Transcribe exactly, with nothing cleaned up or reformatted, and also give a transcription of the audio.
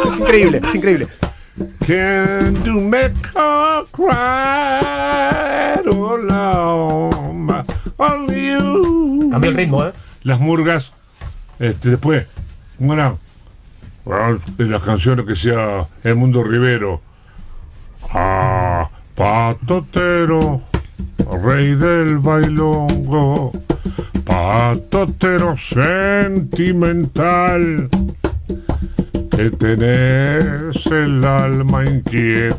Es increíble, es increíble. Can you make her cry? Oh, no, only you. Cambia el ritmo, ¿eh? Las murgas, este, después, una, de las canciones que sea El Mundo Rivero. Ah, patotero, rey del bailongo, patotero sentimental, que tenés el alma inquieta.